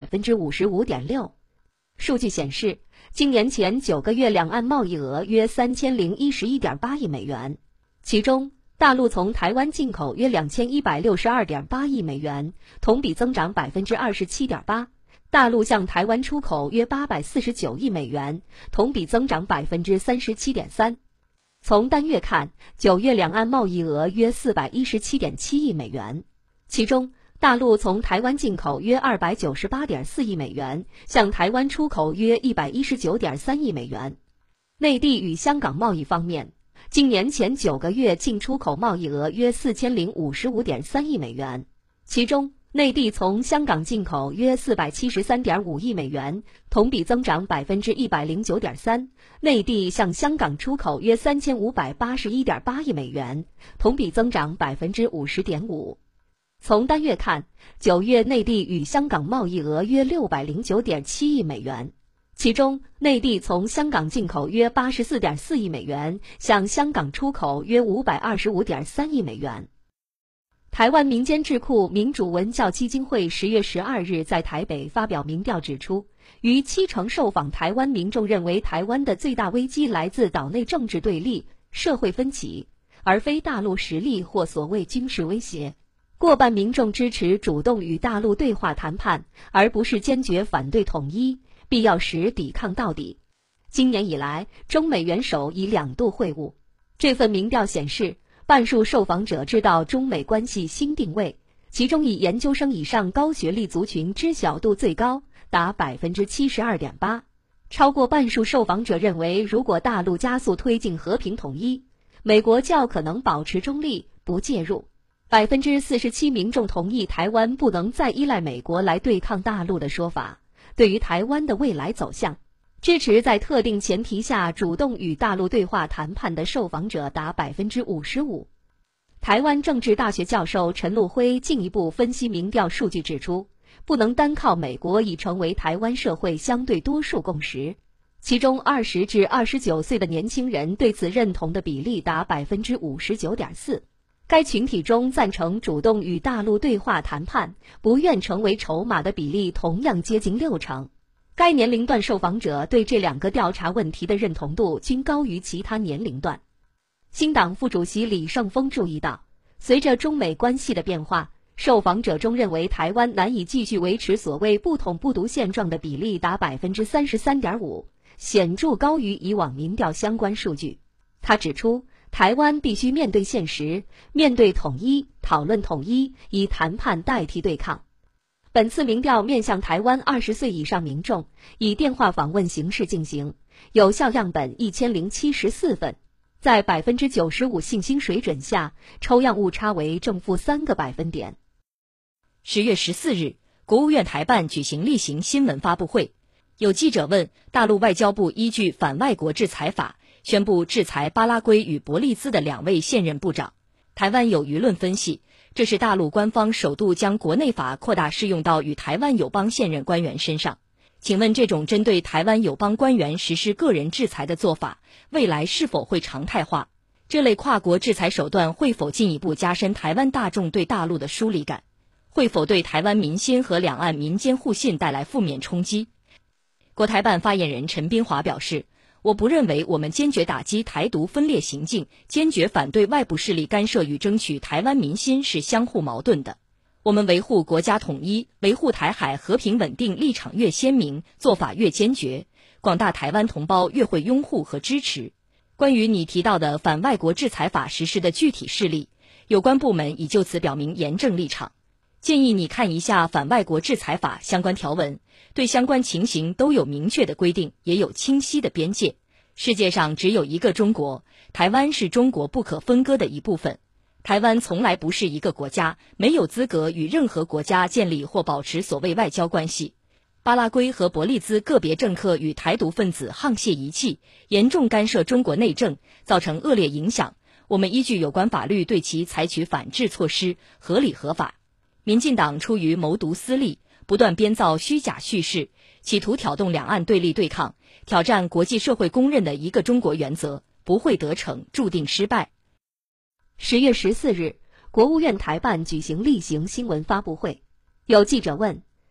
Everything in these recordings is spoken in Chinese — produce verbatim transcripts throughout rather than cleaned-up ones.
分之五十五点六。数据显示，今年前九个月两岸贸易额约三千零一十一点八亿美元，其中大陆从台湾进口约两千一百六十二点八亿美元，同比增长百分之二十七点八。大陆向台湾出口约八百四十九亿美元，同比增长百分之三十七点三。从单月看，九月两岸贸易额约四百一十七点七亿美元，其中大陆从台湾进口约二百九十八点四亿美元，向台湾出口约一百一十九点三亿美元。内地与香港贸易方面，今年前九个月进出口贸易额约四千零五十五点三亿美元，其中内地从香港进口约四百七十三点五亿美元，同比增长百分之一百零九点三；内地向香港出口约三千五百八十一点八亿美元，同比增长百分之五十点五。从单月看，九月内地与香港贸易额约六百零九点七亿美元，其中内地从香港进口约八十四点四亿美元，向香港出口约五百二十五点三亿美元。台湾民间智库民主文教基金会十月十二日在台北发表民调指出，逾七成受访台湾民众认为台湾的最大危机来自岛内政治对立、社会分歧，而非大陆实力或所谓军事威胁。过半民众支持主动与大陆对话谈判，而不是坚决反对统一，必要时抵抗到底。今年以来，中美元首已两度会晤。这份民调显示，半数受访者知道中美关系新定位，其中以研究生以上高学历族群知晓度最高，达 百分之七十二点八。超过半数受访者认为，如果大陆加速推进和平统一，美国较可能保持中立，不介入。百分之四十七民众同意台湾不能再依赖美国来对抗大陆的说法。对于台湾的未来走向，支持在特定前提下主动与大陆对话谈判的受访者达 百分之五十五。台湾政治大学教授陈陆辉进一步分析民调数据指出，不能单靠美国已成为台湾社会相对多数共识。其中二十至二十九岁的年轻人对此认同的比例达 百分之五十九点四。该群体中赞成主动与大陆对话谈判，不愿成为筹码的比例同样接近六成。该年龄段受访者对这两个调查问题的认同度均高于其他年龄段。新党副主席李胜峰注意到，随着中美关系的变化，受访者中认为台湾难以继续维持所谓不统不独现状的比例达 百分之三十三点五， 显著高于以往民调相关数据。他指出，台湾必须面对现实，面对统一，讨论统一，以谈判代替对抗。本次民调面向台湾二十岁以上民众，以电话访问形式进行，有效样本一千零七十四份，在 百分之九十五 信心水准下，抽样误差为正负三个百分点。 十月十四日，国务院台办举行例行新闻发布会，有记者问，大陆外交部依据反外国制裁法宣布制裁巴拉圭与伯利兹的两位现任部长。台湾有舆论分析，这是大陆官方首度将国内法扩大适用到与台湾友邦现任官员身上。请问这种针对台湾友邦官员实施个人制裁的做法，未来是否会常态化？这类跨国制裁手段会否进一步加深台湾大众对大陆的疏离感？会否对台湾民心和两岸民间互信带来负面冲击？国台办发言人陈斌华表示，我不认为我们坚决打击台独分裂行径，坚决反对外部势力干涉与争取台湾民心是相互矛盾的。我们维护国家统一、维护台海和平稳定立场越鲜明，做法越坚决，广大台湾同胞越会拥护和支持。关于你提到的反外国制裁法实施的具体事例，有关部门已就此表明严正立场。建议你看一下反外国制裁法相关条文，对相关情形都有明确的规定，也有清晰的边界。世界上只有一个中国，台湾是中国不可分割的一部分。台湾从来不是一个国家，没有资格与任何国家建立或保持所谓外交关系。巴拉圭和伯利兹个别政客与台独分子沆瀣一气，严重干涉中国内政，造成恶劣影响。我们依据有关法律对其采取反制措施，合理合法。民进党出于谋独私利，不断编造虚假叙事，企图挑动两岸对立对抗，挑战国际社会公认的一个中国原则，不会得逞，注定失败。 十月十四日，国务院台办举行例行新闻发布会，有记者问，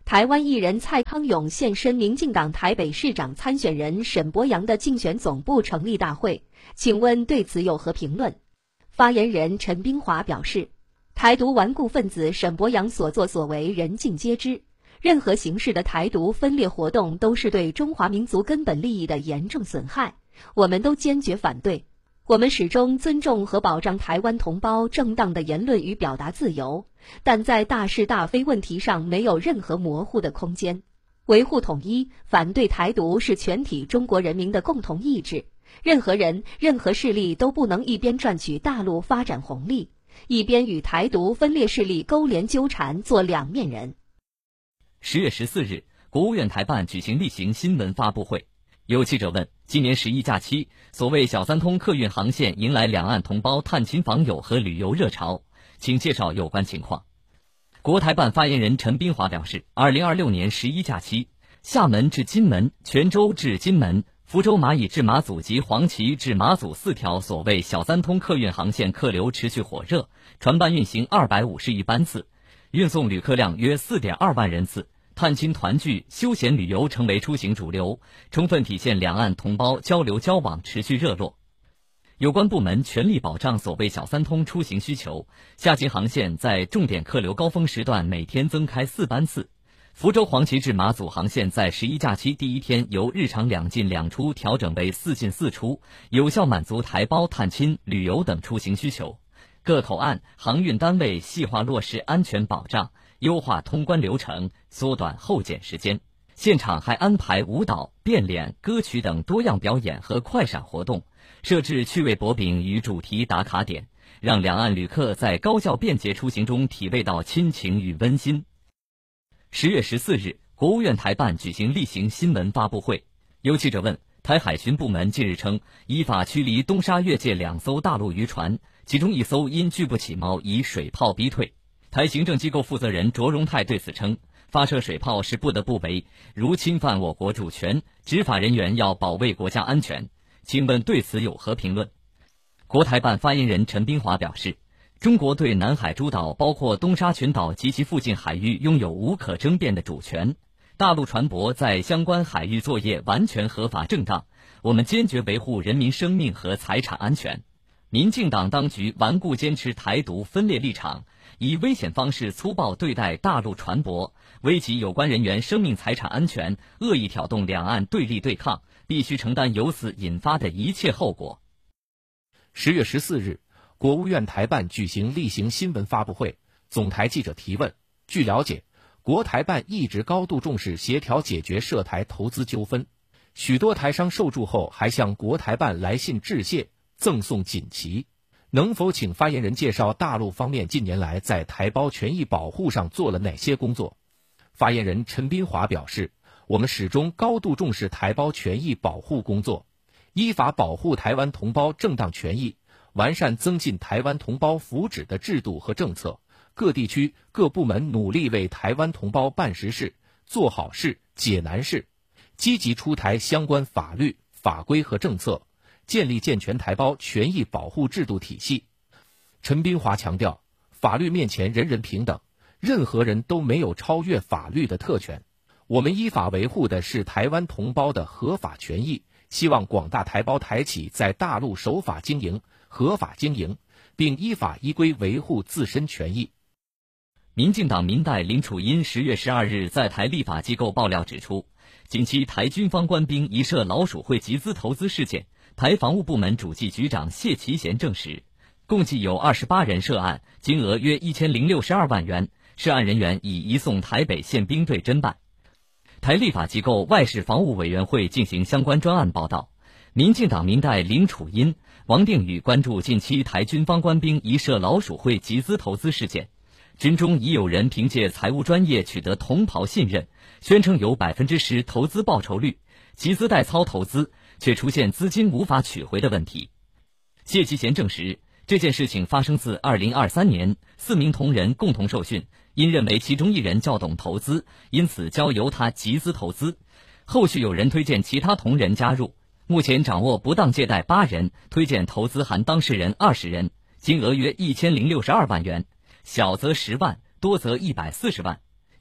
台湾艺人蔡康永现身民进党台北市长参选人沈伯洋的竞选总部成立大会，请问对此有何评论？发言人陈冰华表示，台独顽固分子沈伯洋所作所为人尽皆知，任何形式的台独分裂活动都是对中华民族根本利益的严重损害，我们都坚决反对。我们始终尊重和保障台湾同胞正当的言论与表达自由，但在大是大非问题上没有任何模糊的空间。维护统一，反对台独是全体中国人民的共同意志，任何人、任何势力都不能一边赚取大陆发展红利，一边与台独分裂势力勾连纠缠，做两面人。 十月十四日，国务院台办举行例行新闻发布会。有记者问，今年十一假期，所谓小三通客运航线迎来两岸同胞探亲访友和旅游热潮，请介绍有关情况。国台办发言人陈斌华表示，二零二六年十一假期，厦门至金门、泉州至金门、福州蚂蚁至马祖及黄岐至马祖四条所谓小三通客运航线客流持续火热，船班运行二百五十亿班次，运送旅客量约 四点二万人次。探亲团聚、休闲旅游成为出行主流，充分体现两岸同胞交流交往持续热络。有关部门全力保障所谓小三通出行需求，下行航线在重点客流高峰时段每天增开四班次。福州黄岐至马祖航线在十一假期第一天由日常两进两出调整为四进四出，有效满足台胞探亲、旅游等出行需求。各口岸、航运单位细化落实安全保障，优化通关流程，缩短候检时间。现场还安排舞蹈、变脸、歌曲等多样表演和快闪活动，设置趣味薄饼与主题打卡点，让两岸旅客在高效便捷出行中体味到亲情与温馨。十月十四日，国务院台办举行例行新闻发布会。有记者问，台海巡部门近日称，依法驱离东沙越界两艘大陆渔船，其中一艘因拒不起锚以水炮逼退。台行政机构负责人卓荣泰对此称，发射水炮是不得不为，如侵犯我国主权，执法人员要保卫国家安全。请问对此有何评论？国台办发言人陈斌华表示，中国对南海诸岛包括东沙群岛及其附近海域拥有无可争辩的主权，大陆船舶在相关海域作业完全合法正当，我们坚决维护人民生命和财产安全。民进党当局顽固坚持台独分裂立场，以危险方式粗暴对待大陆船舶，危及有关人员生命财产安全，恶意挑动两岸对立对抗，必须承担由此引发的一切后果。 十月十四日，国务院台办举行例行新闻发布会，总台记者提问。据了解，国台办一直高度重视协调解决涉台投资纠纷，许多台商受助后还向国台办来信致谢，赠送锦旗。能否请发言人介绍大陆方面近年来在台胞权益保护上做了哪些工作？发言人陈斌华表示，我们始终高度重视台胞权益保护工作，依法保护台湾同胞正当权益，完善增进台湾同胞福祉的制度和政策。各地区各部门努力为台湾同胞办实事、做好事、解难事，积极出台相关法律、法规和政策，建立健全台胞权益保护制度体系。陈斌华强调，法律面前人人平等，任何人都没有超越法律的特权。我们依法维护的是台湾同胞的合法权益，希望广大台胞台企在大陆守法经营、合法经营，并依法依规维护自身权益。 民进党民代林楚茵十月十二日在台立法机构爆料指出，近期台军方官兵疑涉老鼠会集资投资事件，台防务部门主计局长谢其贤证实，共计有二十八人涉案，金额约一千零六十二万元，涉案人员已移送台北县兵队侦办。台立法机构外事防务委员会进行相关专案报道，民进党民代林楚茵、王定宇关注近期台军方官兵疑涉老鼠会集资投资事件，军中已有人凭借财务专业取得同袍信任，宣称有 百分之十 投资报酬率，集资代操投资，却出现资金无法取回的问题。谢其贤证实，这件事情发生自二零二三年，四名同仁共同受训，因认为其中一人较懂投资，因此交由他集资投资。后续有人推荐其他同仁加入，目前掌握不当借贷八人，推荐投资含当事人二十人，金额约一千零六十二万元，小则十万，多则一百四十万。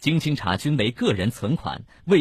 经清查均为个人存款，未